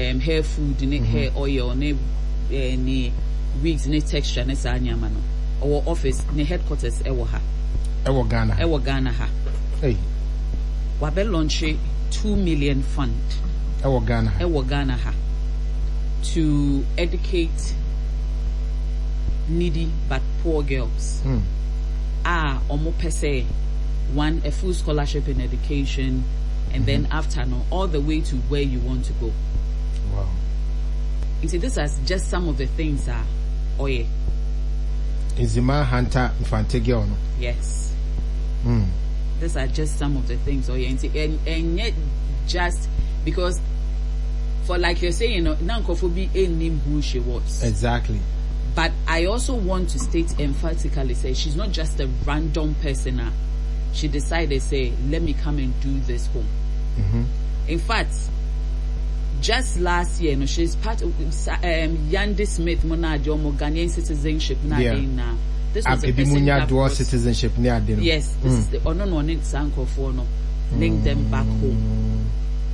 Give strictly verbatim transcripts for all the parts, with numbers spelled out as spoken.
um, hair food, ne mm-hmm. hair oil, ne ne wigs, ne texture, ne sa nyama no. Our office, ne headquarters, ewo ha. Ewo Ghana. Ewo Ghana ha. Hey. Wabe launch two million fund. Ewo Ghana. Ewo Ghana ha. To educate needy but poor girls. Mm. Ah, omo pese one a full scholarship in education, and mm-hmm. then after no all the way to where you want to go. Wow. You see, this is just some of the things are oh yeah. Izima Hunter Infantegio. Yes. Mm. These are just some of the things oh yeah. And, and yet just because for like you're saying, you know, Nankofobi ain't name who she was. Exactly. But I also want to state emphatically, say she's not just a random person. Uh, she decided, say, let me come and do this home. Mm-hmm. In fact, just last year, you know, she's part of um, Yandi Smith, Monadio, Ghanaian citizenship. Yeah. Now, this was a person that dual citizenship. Yes, this mm. is the honor on it. Sanko for no, link mm. them back home.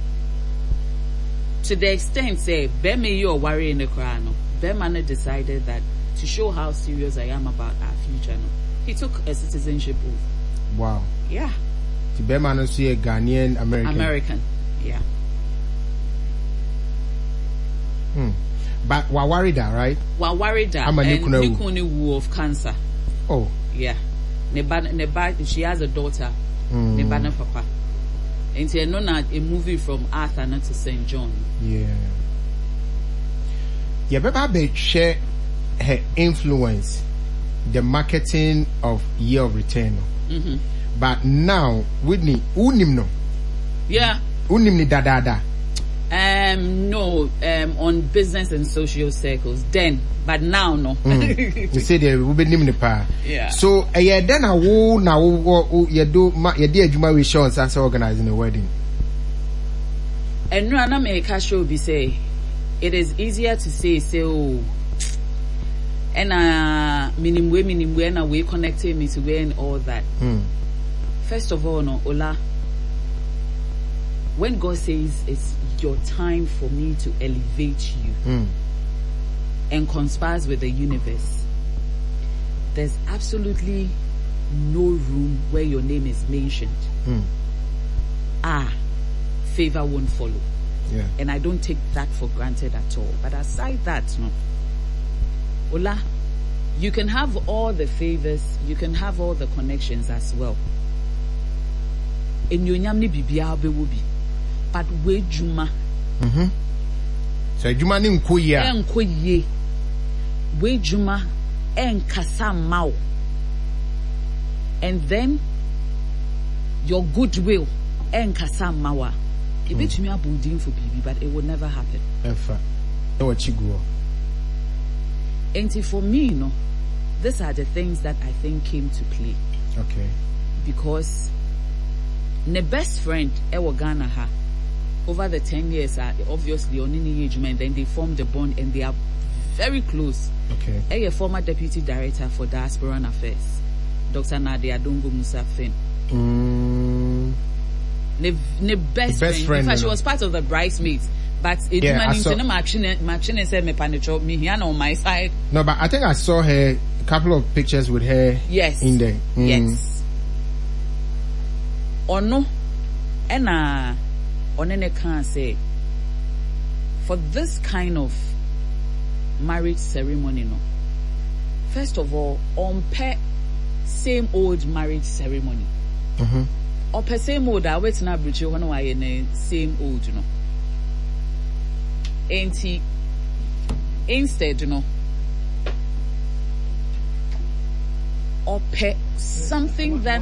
To the extent, say, Bemi, you're worrying the crown. Berman decided that to show how serious I am about our future, no, he took a citizenship oath. Wow. Yeah. The Berman is a Ghanaian American. American. Yeah. Hmm. But we're worried, right? We're worried that. I'm a Nikuni Wu of cancer. Oh. Yeah. Neba, Neba, she has a daughter. Mm. Nebana Papa. And she known a movie from Arthur not to Saint John. Yeah. Yeah, Beba share her influence, the marketing of Year of Return. Mm-hmm. But now, Whitney, unim no. Yeah. Unim ni da da da. Um, no, um, on business and social circles then, but now no. Mm. You say there will be nim pa. Yeah. So, a year then I will now you do your dear Juma with Sean as organizing a wedding. And no, I'm a show be say. It is easier to say, say, oh, and uh, minimum way, minimum way, and way connecting me to where and all that. Mm. First of all, no, Ola, when God says it's your time for me to elevate you mm. and conspires with the universe, there's absolutely no room where your name is mentioned. Mm. Ah, favor won't follow. Yeah. And I don't take that for granted at all. But aside that, no. Ola, you can have all the favors, you can have all the connections as well. And you nyamni bibia be but we juma. Mhm. So juma ni nkoye. Enkoye. We juma en kasa mau. And then your goodwill en kasa mawa. It makes me a building for baby, but it will never happen. Efa. No what you go. And for me, no, these are the things that I think came to play. Okay. Because the best friend Ewa Ghana ha over the ten years are obviously on any age, and then they formed a bond and they are very close. Okay. A former deputy director for Diasporan Affairs, Doctor Nadia Dongo Musa Finn. Mm. Ne, ne best, best friend. friend. In fact, no. she was part of the bridesmaids. But it yeah, machine said me panicho me here on my side. No, but I think I saw her a couple of pictures with her. Yes. In there. Mm. Yes. Or no, and uh, on any can say for this kind of marriage ceremony, no. First of all, on pe same old marriage ceremony. Mm-hmm. Or per same old, I wait na bridge one way in same old, you know. Ain't he? Instead, you know, or pe something that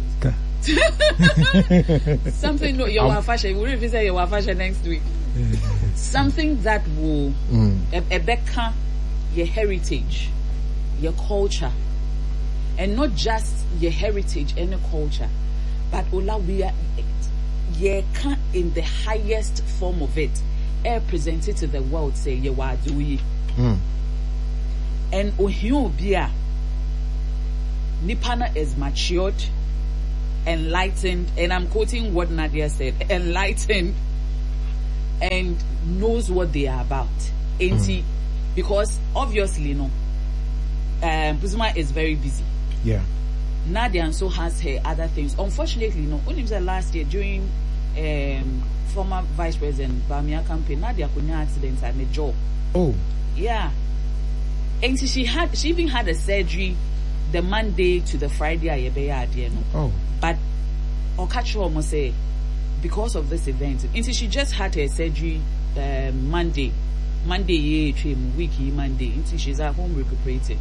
something no your um, fashion. We'll revisit your fashion next week. Something that will mm. a, a becca your heritage, your culture, and not just your heritage and your culture, but Ola we are yeah in the highest form of it. Air presented to the world say you are doing mm. and ohio bia Nipana is matured, enlightened, and I'm quoting what Nadia said, enlightened, and knows what they are about. Ain't he? Because obviously, no, um, Buzuma is very busy. Yeah. Nadia also has her other things. Unfortunately, no, only last year during um, former Vice President Bamia campaign, Nadia could not accident at a job. Oh. Yeah. And she had, she even had a surgery the Monday to the Friday. Oh. But Okacho almost say, because of this event, and she just had her surgery uh, Monday, Monday yeah, weeky Monday, and she's at home recuperating.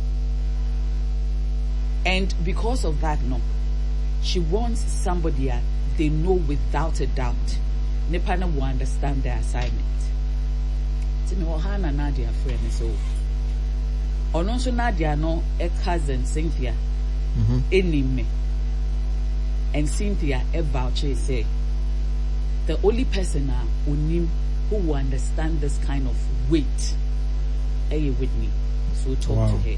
And because of that, no, she wants somebody that they know without a doubt, Nepana will understand their assignment. So me Hana Nadia friend so, or also Nadia no a cousin Cynthia, mm-hmm. me, and Cynthia a voucher say. The only person uh, who knew, who will understand this kind of weight, are you with me? So talk wow. to her.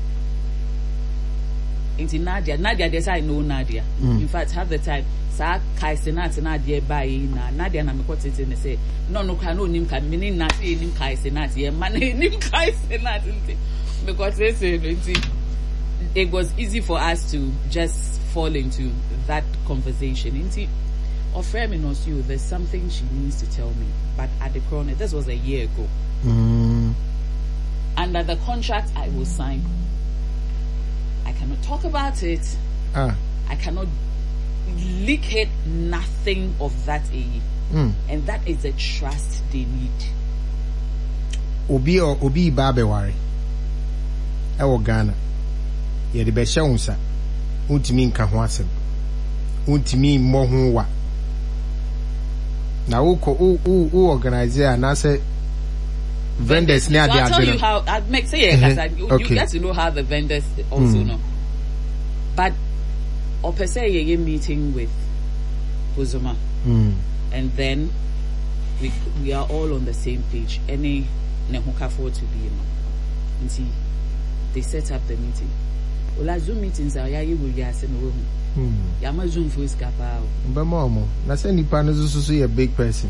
Into Nadia, Nadia, this I know Nadia. Mm. In fact, half the time, sa kai senat Nadia by na Nadia na me quote it and say, no, no, can no nim can meaning not nim kai senat, yeah, man, nim kai senat. Because they say it was easy for us to just fall into that conversation. Into Or Fremi knows you, there's something she needs to tell me. But at the corner, this was a year ago. Mm. Under the contract I will sign, I cannot talk about it. Ah. I cannot leak it, nothing of that A. Mm. And that is the trust they need. Obi or Obi Babewari. Ewo Ghana. Ye de besha unsa. Untimi nka ho asem. Untimi mo ho wa. Now, who who who organize it and I say vendors near the. I'll tell you how. I make say yeah, you, okay. You get to know how the vendors also mm. know. But, or per se, you're meeting with Buzuma, mm. and then we we are all on the same page. Any nehuka for to be, and see, they set up the meeting. Well, Zoom meetings are you will yes in the room. Hmm. Yama Zoom for his kapao. But mama, na say nipa no so so a big person.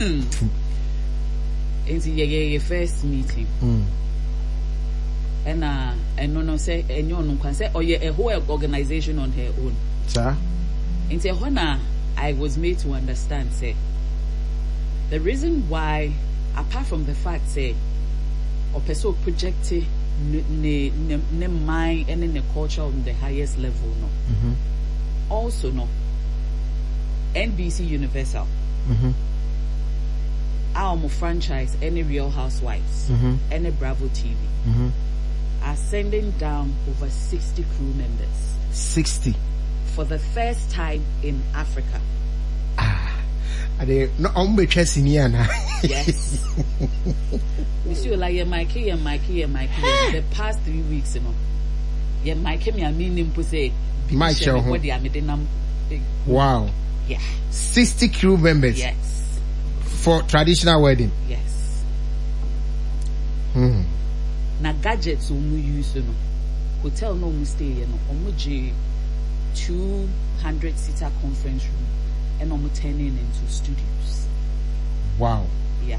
It's your first meeting. Hmm. And uh, and no no say and you no can say or a whole organization on her own. Sir. And say when I was made to understand say the reason why, apart from the fact say or person projected ne ne ne mind and in the culture on the highest level no. Mm-hmm. Also no N B C Universal mm-hmm. our franchise any Real Housewives mm-hmm. any Bravo T V mm-hmm. are sending down over sixty crew members. Sixty for the first time in Africa. Ah, are they no on be chasing yana? Yes. Monsieur like your Mikey your Mikey your Mikey the past three weeks you know your Mikey me I mean him to say My show. Wow. Yeah. Sixty crew members. Yes. For traditional wedding. Yes. Hmm. Na gadgets umu use no. Hotel no mu stay no. Omu je two hundred seater conference room and omu turning into studios. Wow. Yeah.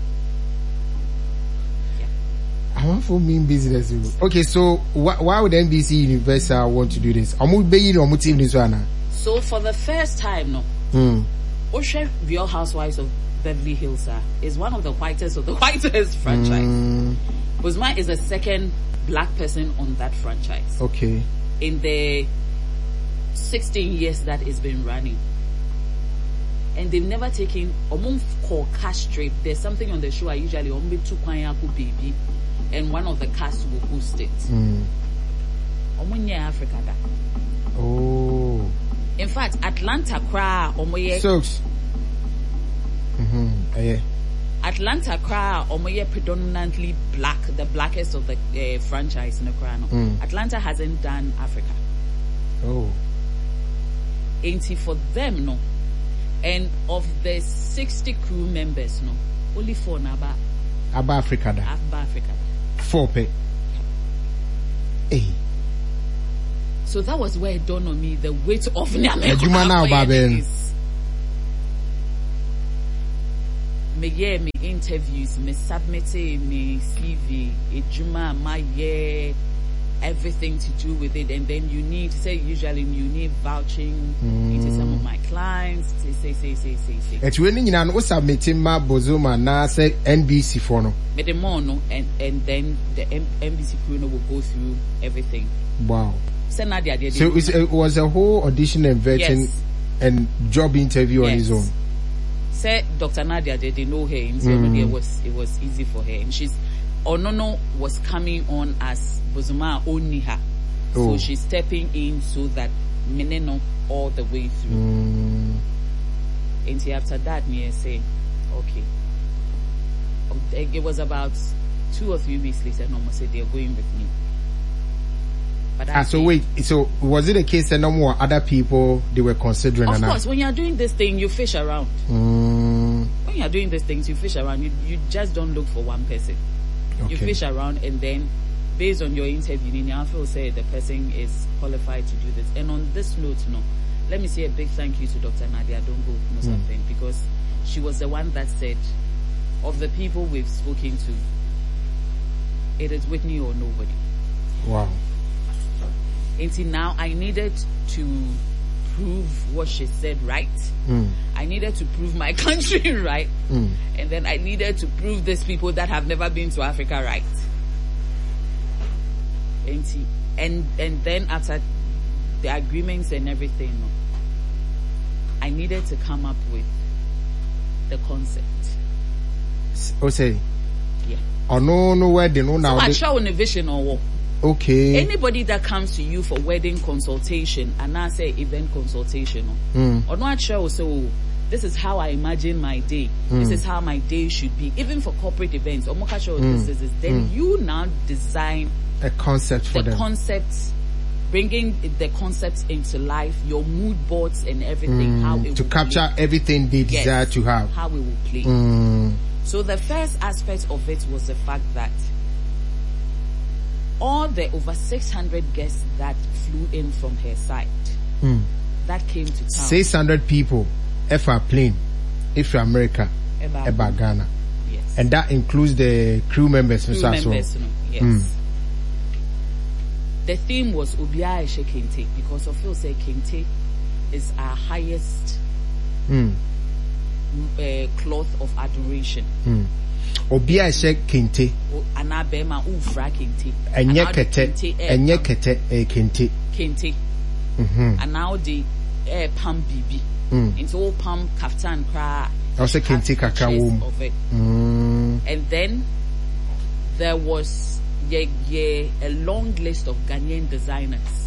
I want for mean business. Okay, so wh- why would N B C Universal want to do this? So for the first time, no. Mm. Oshe Real Housewives of Beverly Hills uh, is one of the whitest of the whitest franchise. Mm. Buzma is the second black person on that franchise. Okay. In the sixteen years that it's been running. And they've never taken a month called cash trip. There's something on the show I usually only two kwanyaku baby. And one of the cast will host it. Mm. Africa. Oh. In fact, Atlanta cra omoye. Soaks. Mm-hmm. Yeah. Atlanta cra omoye predominantly black, the blackest of the uh, franchise in the crown. Mm. Atlanta hasn't done Africa. Oh. Ain't it for them no? And of the sixty crew members no, only four naba. Aba Africa da. Aba Africa. Four pay. Hey. So that was where it dawned on me the weight of Nyame. me yeah me interviews, me submit me C V, ejuma my yeah, everything to do with it, and then you need say usually you need vouching mm. into some of my clients. Say say say say say say. It's when you know submitting my Bozoma na say N B C for no. Me the more no, and and then the M- N B C crew no will go through everything. Wow. So Nadia, so it was, it was a whole audition and vetting yes. and job interview yes. on his own. Said Doctor Nadia, they, they know her, and so mm. it was it was easy for her, and she's Onono was coming on as Bozoma only her, oh. so she's stepping in so that Meneno all the way through. Mm. And after that, me say, okay. It was about two or three weeks later, no more said they're going with me. But ah, so wait, so was it a case that no more other people they were considering? Of course, when you're doing this thing, you fish around. Mm. When you're doing these things, you fish around. You you just don't look for one person. Okay. You fish around, and then based on your interview, you feel say the person is qualified to do this. And on this note, no, let me say a big thank you to Doctor Nadia Dongo Musafin mm. because she was the one that said, of the people we've spoken to, it is Whitney or nobody. Wow. And see, now I needed to prove what she said right. Mm. I needed to prove my country right. Mm. And then I needed to prove these people that have never been to Africa right. And see, and, and then after the agreements and everything, I needed to come up with the concept. Oh, say, yeah. Oh no, no wedding, no now. So I show in a vision or what? Okay. Anybody that comes to you for wedding consultation and I say event consultation, mm. or not sure, so this is how I imagine my day. Mm. This is how my day should be. Even for corporate events, or more sure mm. this is then mm. you now design a concept for the them. concepts, bringing the concepts into life, your mood boards and everything. Mm. How it to capture play. everything they yes, desire to have. How it will play. Mm. So the first aspect of it was the fact that all the over six hundred guests that flew in from her side, mm. that came to town. six hundred people, if a plane, if you're America, about Ghana. Yes. And that includes the crew members. Crew members, no, yes. Mm. The theme was Obiya Eshe Kente because of you say Kente is our highest mm. uh, cloth of adoration. Mm. Obiya Eshe Kente. Anabema ufra Kente. Enye kete. Enye kete e Kente. Kente. Mhm. And now the air pam bibi. Into all pam kaftan kra. Also Kente kakra wom. And then there was yeah, yeah, a long list of Ghanaian designers.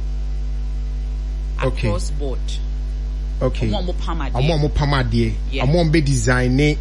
Okay. Across board. Okay. Amo pama die. Amo pama die. Amo be designing.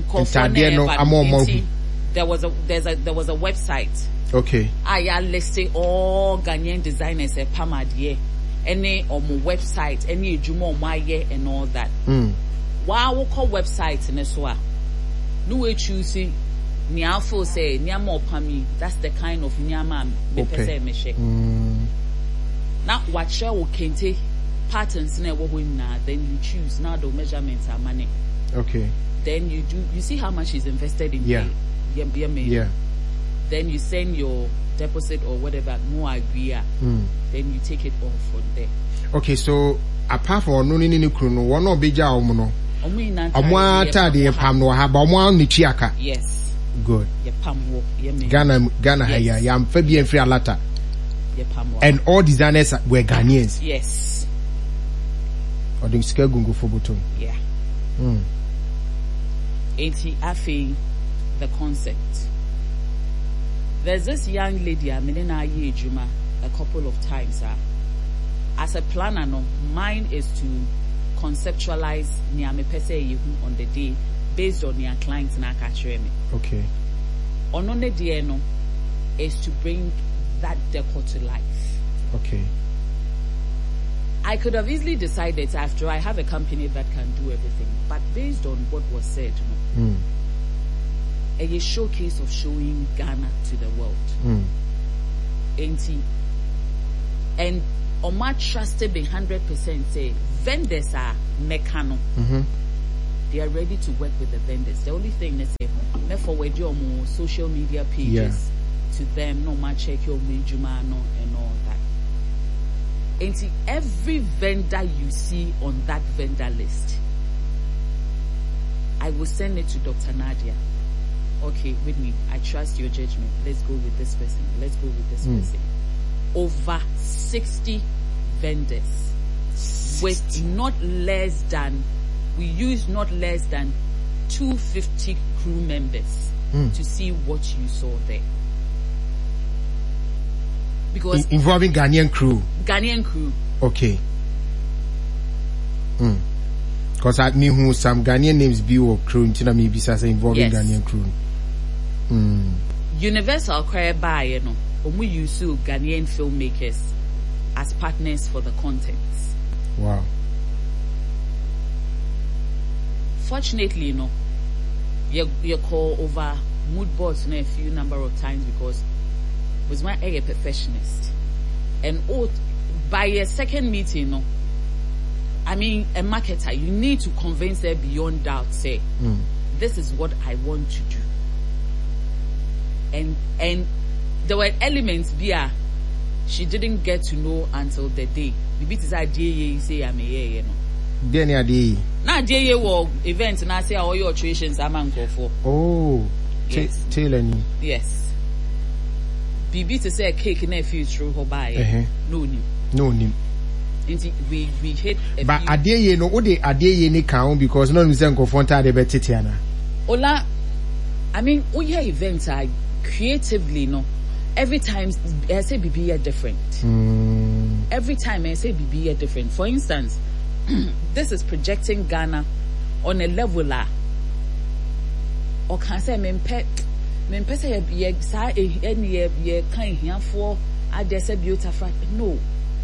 There was a there's a there was a website. Okay. I listed all Ghanaian designers at Pamadie. Any on my website, any Jumo Maye and all that. Mm. Wow, we call websites in Eswa. No way choosing Niafo say Niamo Pami. That's the kind of Nyama me pese me shake. Now what shall Kente patterns never win now, then you choose now the measurements are money. Okay. Then you do, you see how much is invested in yeah. the yeah, yeah. Then you send your deposit or whatever, more agree. Mm. Then you take it off from there. Okay, so apart from no ni ni kruno, one no beja omuno. Omwa ta de pam no ha ba omwa ni chiaka. Yes. Good. Ye pam wo, ye me. Ghana Ghana yes. ya ya mfa bi enfri alata. Ye pam wo. And all designers were Ghanaians. Yes. Or the scale gungo for button. Yeah. Mm. eighty Afi, the concept. There's this young lady, I mean, I Juma a couple of times. Uh, as a planner, no, mine is to conceptualize Niame Pese on the day based on your clients na catcher me. Okay. On on the day no is to bring that decor to life. Okay. I could have easily decided after I have a company that can do everything, but based on what was said, mm. a showcase of showing Ghana to the world. Mm. And, and on my trusted be one hundred percent say vendors are mechano. Mm-hmm. they are ready to work with the vendors. The only thing is, me forward your more social media pages yeah. to them. No man check your Juma no and all that. And see, every vendor you see on that vendor list, I will send it to Doctor Nadia. Okay, with me. I trust your judgment. Let's go with this person. Let's go with this mm. person. Over sixty vendors sixty. With not less than, we use not less than two hundred fifty crew members mm. to see what you saw there. Because In- involving Ghanaian crew. Ghanaian crew. Okay. Mm. Because I knew who some Ghanaian names be or crew in maybe involving yes. Ghanaian crew. Mm. Universal Cry by you know, we use Ghanaian filmmakers as partners for the contents. Wow. Fortunately, you know, you you call over mood boards a few number of times because was my a perfectionist. And oh, by a second meeting, you know, I mean, a marketer, you need to convince her beyond doubt, say, mm. this is what I want to do. And, and there were elements there she didn't get to know until the day. Bibi is a day say I'm a you know. Then a day. Now day war events and I say all your alterations I'm go for. Oh, yes. Telling yes. Bibi to say a cake in a few through her by uh-huh. no new. No new. We we hit a but a day you know what they a day you need count because none of them go for the betitiana. Ola, I mean, oh yeah, events are creatively no. Every time I say B B are different. Mm. Every time I say B B are different. For instance, this is projecting Ghana on a level la. Or can say me pet me pet say ye sa any ye ye kind here for I dare say beautiful. No.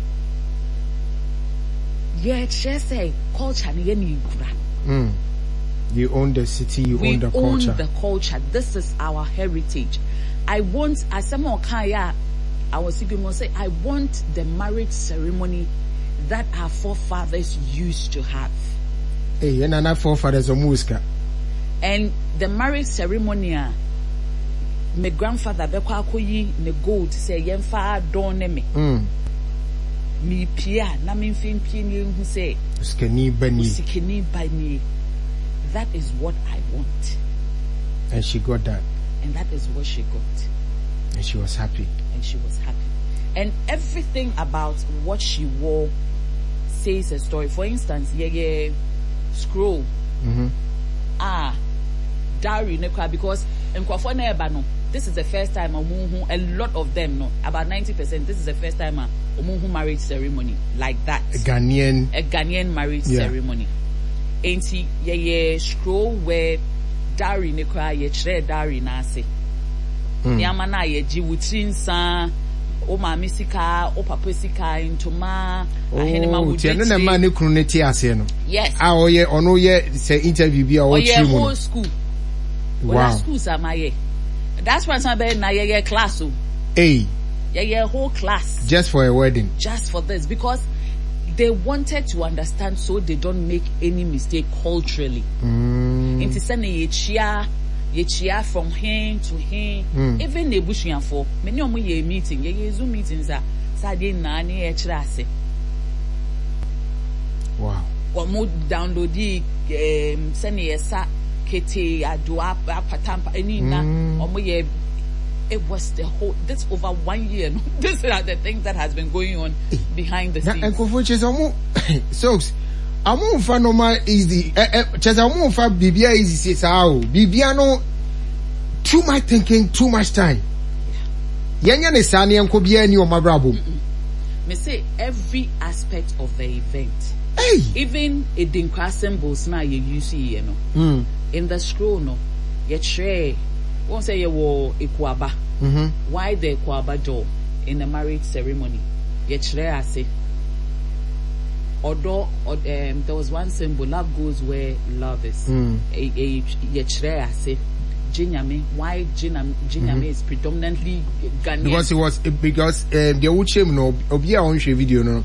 Yeah, she say culture ni ye mm. You own the city, you we own the culture. own the culture. This is our heritage. I want, as someone kaya, I was thinking, say, I want the marriage ceremony that our forefathers used to have. Hey, and our forefathers are muska. And the marriage ceremony, my grandfather, Bekwa Koyi, ne gold, say, Yemfa don me. Me pia, na min fin pia who say, Skeni bani. Skeni bani. That is what I want. And she got that. And that is what she got. And she was happy. And she was happy. And everything about what she wore says a story. For instance, yeah, yeah, scroll. Mm-hmm. Ah, dowry, because in Kwafone, this is the first time a lot of them, no, about ninety percent, this is the first time a marriage ceremony like that. A Ghanaian. A Ghanaian marriage yeah. ceremony. And see, yeah, yeah, scroll where dowry ne kwa ye chere dowry na ase nyama na ye ji wutrin san o ma misika o papa sika ntoma ahene ma wudi no na ma ne kunu ne ti ase no yes ah o ye ono ye say interview bi a o tri mu no school wow school samaye that's why some be na ye ye class o eh ye ye whole class just for a wedding just for this because they wanted to understand so they don't make any mistake culturally. Mm. Into sending ye chia, ye chia from here to here. Mm. Even the bushing for many of ye meeting, ye Zoom meetings are Saturday nani e chirase. Wow. Or more download the um send ye sa kete adua patampa any na or more ye. It was the whole, this over one year. No? These are the things that has been going on behind the scenes. And Kofuchi, so, amu fa normal easy. Chesa amu fa bibia easy say sao. Bibia no too much thinking, too much time. Yenya ne sani enko bia ni o mabrabo. Me say every aspect of the event. Hey. Even a dinkwa symbols na ye use you know. Mm. In the scroll no, ye tray. Won't say you were Ekwaba. Mm-hmm. Why the Ekwaba door in the marriage ceremony? Yet I say, although um, there was one symbol, love goes where love is. Mm. Yet I say, Jinyame. Why Jinyame mm-hmm. is predominantly Ghanaian? Because it was because um, the Uchem no Obia on video no.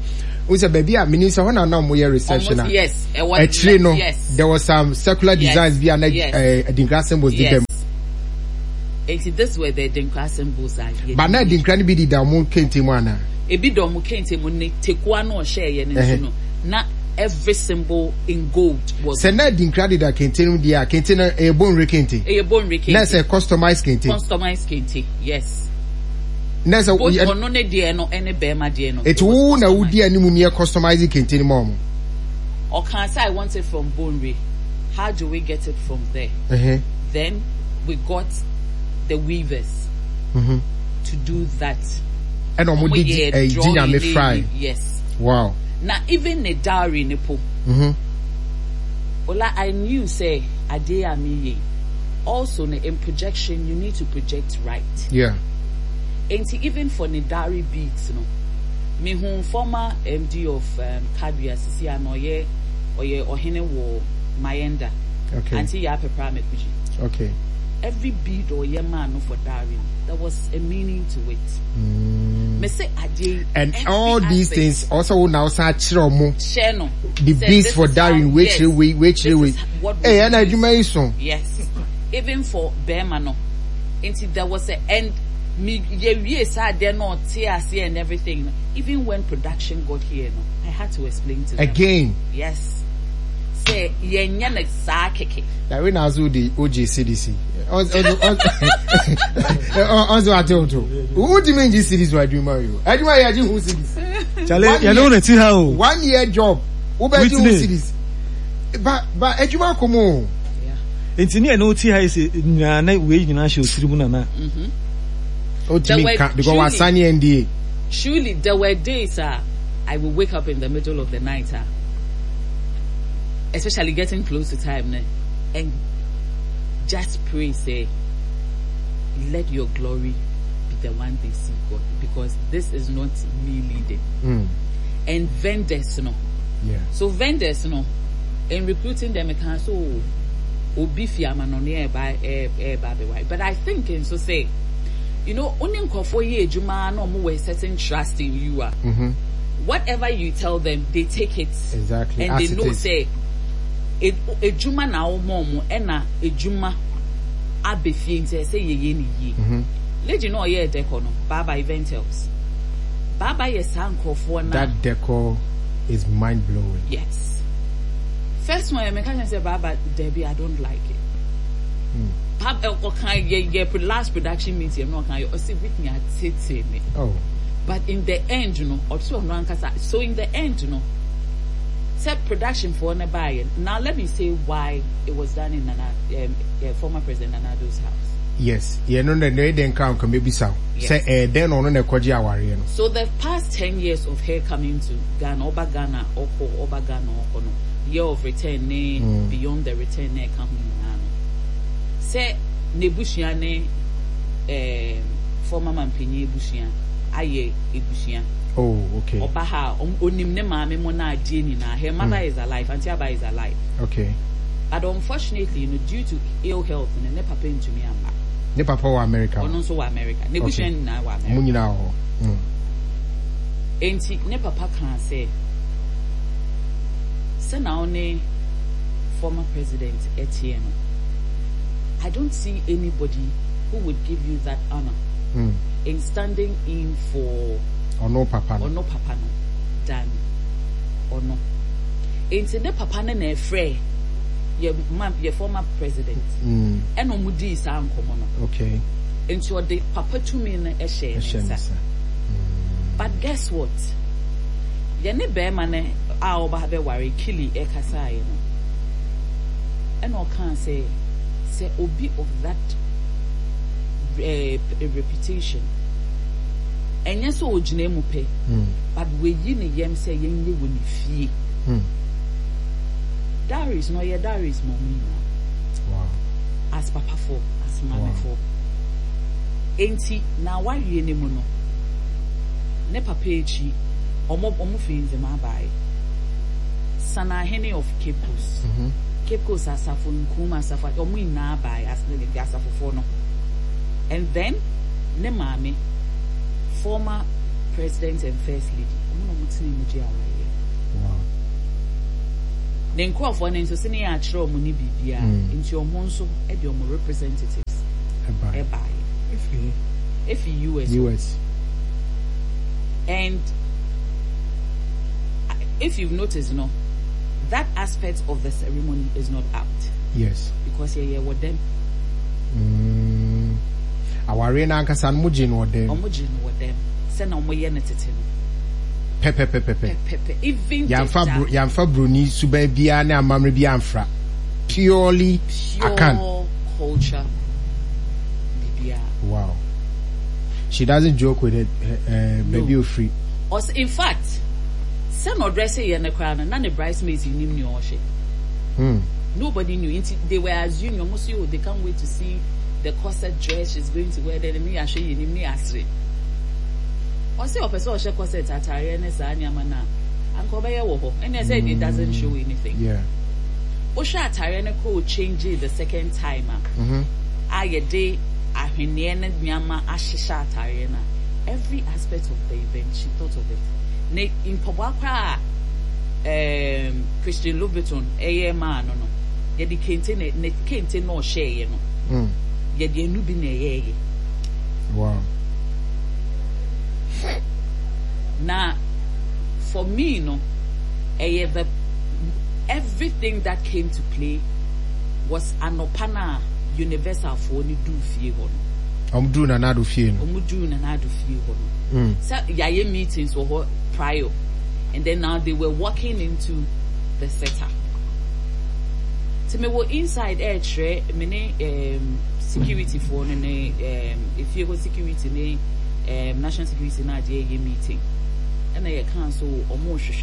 was a baby a minister when I know more research now. Yes, actually no. Yes. There was some circular designs via a Adinkra symbols did them. It's this way the Adinkra symbols are. But now Adinkra be the Damu Kenti Wana. A bit Damu Kenti Muni take one or share yen. Not every symbol in gold was. Send that Adinkra that Kenti dia Kenti a bone rekenti. A bone rekenti. That's a customized Kenti. Customized Kenti. Yes. Both on no dear no any bema dear no. It's all na udi any munia customizing Kenti mom. Or can I say I want it from Bone. How do we get it from there? Uh-huh. Then we got the weavers mm-hmm. to do that. And on what did a ginger me fry? Yes. Wow. Now even the dowry nepo. Mm-hmm. Well, I knew say Adea me. Also, in projection, you need to project right. Yeah. And even for the dowry beads, no. Me who former M D of um, Kadria, Sisi Anoye, Oye Ohene wo Mayenda. Okay. Anti Yape Prame Kuji. Okay. Every bead or ye man for dowry, there was a meaning to it. Mm. Me say Ade. And all these things also now start chiromo. Sheno. The beads for dowry, which way, which way. Hey, and I do my song. Yes. Even for Bermano. Until there was an end. Me, yes, I dare not T R C and everything. Even when production got here, no, I had to explain to them. Again. Yes. Say, ye nyane sa keke. That when I was with the O J C D C. Also, also, I told you. Who do you mean this cities were doing Mario? I do my idea who cities. Chale, you know see how one year job. Who bet you cities? But, but, Ejuma Komo. Yeah. It's in here, no tea, I say, na way you know, show tribuna. Mm-hmm. Because sunny N D A. Surely there were days uh, I will wake up in the middle of the night, uh, especially getting close to time, uh, and just pray, say, let your glory be the one they see, God, because this is not me leading. Mm. And vendors, you know. Yeah. So vendors, you know, in recruiting them, I can so obifia manonia by air by but I think in so say. You know, only for ye juma no more certain trust in you are. Mm-hmm. Whatever you tell them, they take it. Exactly. And As they know say a, a juma now momo ena a juma abe fiend say ye ye ni ye. Let you know ye deco no Baba Eventels. Baba yes uncle for na. That decor is mind blowing. Yes. First one I can say Baba Debbie, I don't like it. Mm. Last production meeting, no kind of see with me at city. Oh, but in the end, you know, also so in the end, you know, set production for a buyer. Now let me say why it was done in Nana, um, yeah, former President Nanado's house. Yes, yeah, no, no, they didn't come. Can maybe so. Say, eh, then on the Koji Awari. So the past ten years of her coming to Ghana, Oba Ghana, Oko, Oba Ghana, Oko, no, year of return, mm. beyond the return, ne coming. Say Nebushia ne eh former Mampini Bushia aye Ebushia. Oh, okay. Obaha onim ne maame mo na ade ni na her mother mm. is alive, Auntie Aba is alive. Okay. But unfortunately, you know, due to ill health, ne papa into me amba. Ne papa wa America. Ono so wa America. Nebushia okay. na wa America. Mu nyina ho. Mm. Enti ne papa kan say say na one former president Etienne. I don't see anybody who would give you that honor mm. in standing in for or no papa no. or no papa no than or no. Into the papa no na free your your former president. Mm. And omudi is uncommon. Okay. Into the papa to me na share. But guess what? Yene be mane a oba be worry kili e kasa you know. And I can say say obi of that uh, reputation enya so ogina mu pe but we yi ne yem say yenye woni fie Darius no ye Darius mommy wow as papa for as mama wow. for enti na wawie ne mu no ne papa echi omo omo finze ma bai sana hene of Cape Coast mm-hmm. Cape Coast asafo nkuma asafo omo ina bai as ne asafo for no and then ne maame former president and first lady omo no mutini mu ji awaye ne nkurɔfoɔ no nso sɛ ne yɛ akyerɛ ɔmo ne biribiara nti ɔmo nso de ɔmo representatives ɛbaeɛ efi U S U S and if you've noticed, no, that aspect of the ceremony is not out. Yes. Because you're here with them. Mm. Our arena kasan mujin with them. Mujin with them. Send on my yenetitin. Pepe pepe pepe. Pepe. Even Yamfa bru Yamfa Bruni subebia na mamre bi amfra. Purely pure akan. Culture. Bibia. Wow. She doesn't joke with it. Uh, uh, no. Baby free. Also, in fact, some no dressing in the crown and none of the bridesmaids you knew or she. Hmm. Nobody knew. They were assuming almost you. They can't wait to see the corset dress she's going to wear. Then me, I show you me asri. Or say, "Officer, she corset attire and sa nyamana." Uncle Bayer woho, and I said it doesn't show anything. Yeah. Osha attire and co change it the second time. Mm-hmm. Ah, your day, I mean, nyama ashisha attire na. Every aspect of the event, she thought of it. Ne in Pobakra, um, Christian Louboutin, a man, no, no. Yedi kente ne ne kente no share, no. Yedi enubi ne ye. Wow. Now, for me, no, eh, the everything that came to play was anopana universal for ni do fie ho. I'm doing another fie no. I'm doing another fie ho. Mm. So yaye meetings were prior, and then now they were walking into the setup. So me were inside air tray, many um security for ne um if you go security ne um national security na dey meeting, and I cancel almost